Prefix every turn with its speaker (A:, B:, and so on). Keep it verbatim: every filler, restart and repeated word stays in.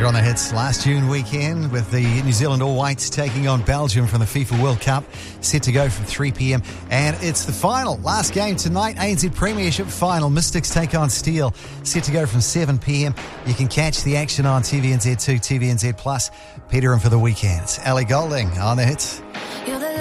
A: You're on the hits last June weekend with the New Zealand All Whites taking on Belgium from the FIFA World Cup, set to go from three p.m. And it's the final, last game tonight, A N Z Premiership final. Mystics take on Steel, set to go from seven p.m. You can catch the action on T V N Z two, T V N Z Plus. Peter in for the weekend. Ellie Goulding on the hits.